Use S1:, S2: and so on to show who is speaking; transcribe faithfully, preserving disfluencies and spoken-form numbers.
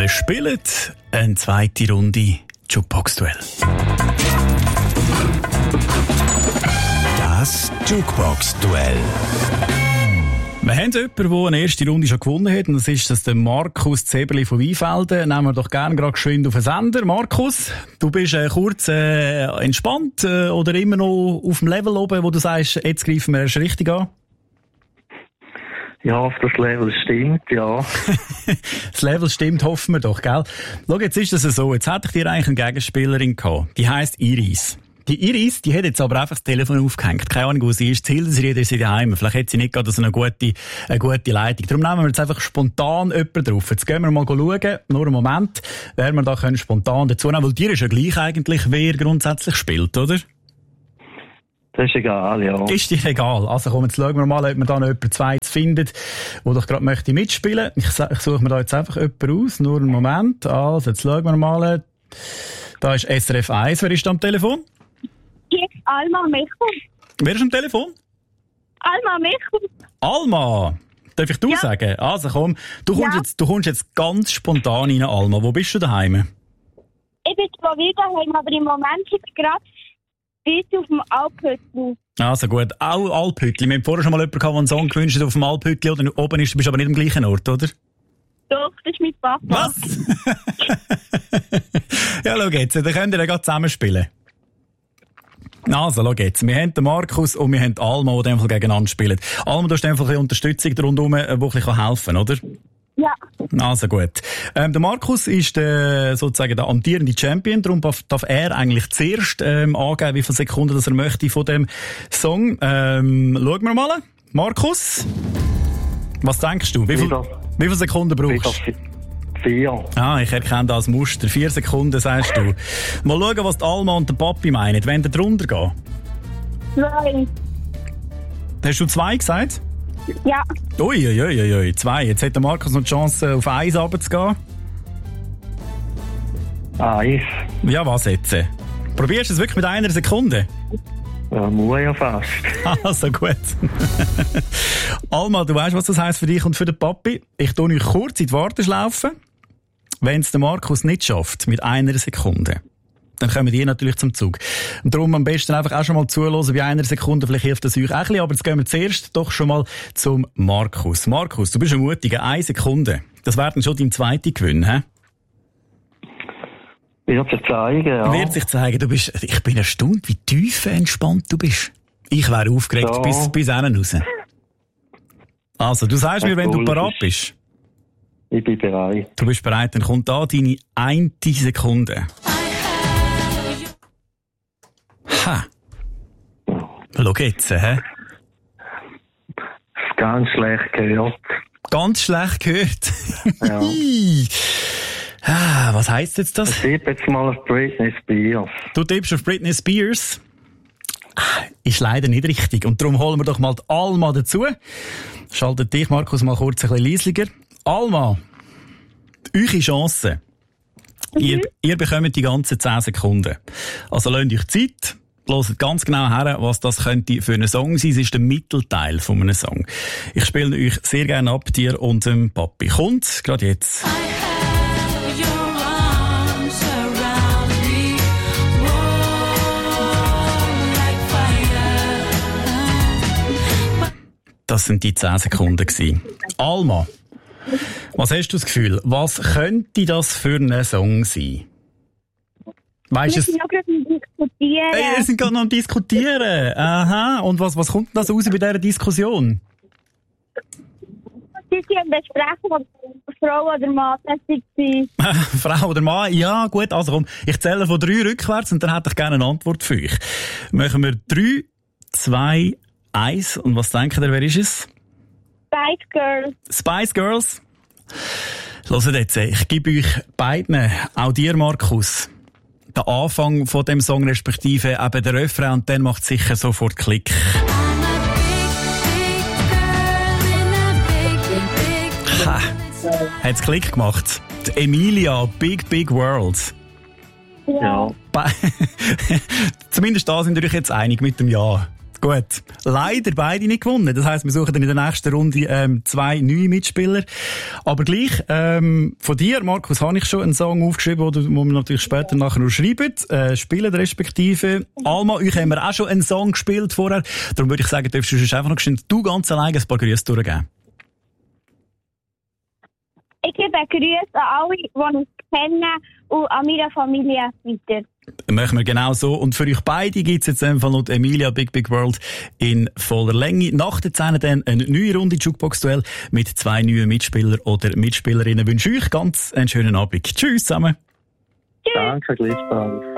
S1: Wir spielen eine zweite Runde Jukebox-Duell.
S2: Das Jukebox-Duell.
S1: Wir haben jemanden, der eine erste Runde schon gewonnen hat, und das ist das der Markus Zeberli von Weinfelden. Nehmen wir doch gerne gerade geschwind auf den Sender. Markus, du bist äh, kurz äh, entspannt äh, oder immer noch auf dem Level oben, wo du sagst, jetzt greifen wir erst richtig an?
S3: Ja, auf das Level stimmt, ja.
S1: Das Level stimmt, hoffen wir doch, gell? Schau, jetzt ist das so, jetzt hätte ich dir eigentlich eine Gegenspielerin gehabt. Die heisst Iris. Die Iris, die hat jetzt aber einfach das Telefon aufgehängt. Keine Ahnung, wo sie ist. Das Hildersried ist sie daheim. Vielleicht hat sie nicht gerade so eine gute, eine gute Leitung. Darum nehmen wir jetzt einfach spontan jemanden drauf. Jetzt gehen wir mal schauen, nur einen Moment, wer wir da können spontan dazu nehmen. Weil dir ist ja gleich eigentlich, wer grundsätzlich spielt, oder?
S3: Das ist egal, ja.
S1: Ist dir egal. Also komm, jetzt schauen wir mal, ob wir da noch jemanden Zweites findet, der doch gerade möchte mitspielen. Ich, ich suche mir da jetzt einfach jemanden aus. Nur einen Moment. Also, jetzt schauen wir mal. Da ist S R F eins. Wer ist da am Telefon?
S4: Hier ist Alma Michel.
S1: Wer ist am Telefon?
S4: Alma Michel.
S1: Alma! Darf ich du ja sagen? Also komm, du kommst, ja. jetzt, du kommst jetzt ganz spontan rein, Alma. Wo bist du daheim?
S4: Ich bin zwar wieder daheim, aber im Moment bin ich gerade bis auf dem Alphütli.
S1: Also gut, auch Alphütli. Wir haben vorher schon mal jemanden gehabt, der einen Song gewünscht hat auf dem Alphütli oder oben ist. Du bist aber nicht am gleichen Ort, oder?
S4: Doch, das ist mein Papa.
S1: Was? Ja, schau jetzt, dann könnt ihr ja gerade zusammen spielen. Also, schau jetzt. Wir haben den Markus und wir haben die Alma, die in dem Fall gegeneinander spielen. Alma, du hast einfach ein Unterstützung rundherum, die ein bisschen helfen kann, oder?
S4: Ja.
S1: Also gut. Ähm, der Markus ist der, sozusagen der amtierende Champion, darum darf, darf er eigentlich zuerst ähm, angeben, wie viele Sekunden das er möchte von dem Song. Ähm, schauen wir mal. Markus, was denkst du? Wie, viel, wie viele Sekunden brauchst du?
S3: Vier.
S1: Ah, ich erkenne das als Muster. Vier Sekunden, sagst du. Mal schauen, was die Alma und der Papi meinen. Wenn der drunter geht?
S4: Zwei.
S1: Hast du zwei gesagt?
S4: Ja.
S1: Uiuiuiui, ui, ui, ui. Zwei. Jetzt hat der Markus noch die Chance, auf eins runterzugehen.
S3: Eins.
S1: Ja, was jetzt? Probierst du es wirklich mit einer Sekunde?
S3: Ja, muss ja fast.
S1: Also gut. Alma, du weißt, was das heisst für dich und für den Papi. Ich tue euch kurz in die Warteschlaufe. Wenn es der Markus nicht schafft, mit einer Sekunde, dann kommen die natürlich zum Zug. Und darum am besten einfach auch schon mal zuhören bei einer Sekunde. Vielleicht hilft das euch auch ein bisschen. Aber jetzt gehen wir zuerst doch schon mal zum Markus. Markus, du bist ein mutiger. Eine Sekunde. Das wäre dann schon dein zweiter Gewinn, hä?
S3: Wird sich zeigen, ja.
S1: Wird sich zeigen. Du bist, ich bin erstaunt, wie tief entspannt du bist. Ich wäre aufgeregt so. bis, bis hinten raus. Also, du sagst das mir, wenn du parat bist.
S3: Ich bin bereit.
S1: Du bist bereit, dann kommt da deine eine Sekunde. Ha! Schau jetzt, hä?
S3: Ganz schlecht gehört.
S1: Ganz schlecht gehört?
S3: Ja.
S1: Ah, was heisst jetzt das?
S3: Ich tippe jetzt mal auf Britney Spears.
S1: Du tippst auf Britney Spears? Ist leider nicht richtig. Und darum holen wir doch mal die Alma dazu. Schaltet dich, Markus, mal kurz ein bisschen leislicher. Alma, eure Chance. Mhm. Ihr, ihr bekommt die ganzen zehn Sekunden. Also lasst euch Zeit. Hört ganz genau her, was das könnte für einen Song sein. Es ist der Mittelteil von einem Song. Ich spiele euch sehr gerne ab, dir und dem Papi. Kommt gerade jetzt. Das sind die zehn Sekunden gewesen. Alma, was hast du das Gefühl? Was könnte das für ein Song sein? Weißt
S4: wir sind noch gerade am Diskutieren.
S1: Hey, wir sind gerade noch am Diskutieren. Aha. Und was, was kommt denn das raus bei dieser Diskussion?
S4: Sie sind am Besprechen, ob Frau oder Mann tätig war.
S1: Frau oder Mann? Ja, gut. Also komm, ich zähle von drei rückwärts und dann hätte ich gerne eine Antwort für euch. Machen wir drei, zwei, eins. Und was denkt ihr, wer ist es?
S4: Spice Girls.
S1: Spice Girls? Hört jetzt, ich gebe euch beiden, auch dir, Markus, den Anfang von dem Song, respektive eben der Refrain, und dann macht sicher sofort Klick. Ha, hat's Klick gemacht. Die Emilia, Big Big World.
S4: Ja.
S3: Ja.
S1: Zumindest da sind wir euch jetzt einig mit dem Ja. Gut. Leider beide nicht gewonnen. Das heisst, wir suchen dann in der nächsten Runde ähm, zwei neue Mitspieler. Aber gleich, ähm, von dir, Markus, habe ich schon einen Song aufgeschrieben, wo, du, wo wir natürlich später nachher noch schreiben, äh, spielen respektive. Alma, euch haben wir auch schon einen Song gespielt vorher. Darum würde ich sagen, darfst du einfach noch schnell du ganz alleine ein paar Grüße durchgeben.
S4: Ich gebe Grüße an alle, die uns kennen und an meine Familie weiter.
S1: Machen wir genau so. Und für euch beide gibt's jetzt einfach noch die Emilia Big Big World in voller Länge. Nach der Szene dann eine neue Runde Jukebox-Duell mit zwei neuen Mitspielern oder Mitspielerinnen. Ich wünsche euch ganz einen schönen Abend. Tschüss zusammen.
S3: Danke, gleichfalls.